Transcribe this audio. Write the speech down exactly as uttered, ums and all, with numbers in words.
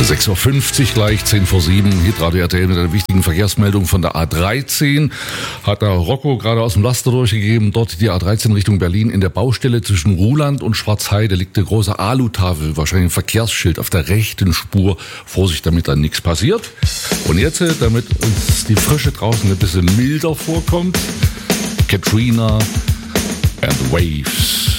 sechs Uhr fünfzig gleich, zehn vor sieben, Hitradio R T L mit einer wichtigen Verkehrsmeldung von der A dreizehn. Hat der Rocco gerade aus dem Laster durchgegeben. Dort die A dreizehn Richtung Berlin in der Baustelle zwischen Ruhland und Schwarzheide liegt eine große Alutafel, wahrscheinlich ein Verkehrsschild auf der rechten Spur. Vorsicht, damit da nichts passiert. Und jetzt, damit uns die Frische draußen ein bisschen milder vorkommt, Katrina and Waves.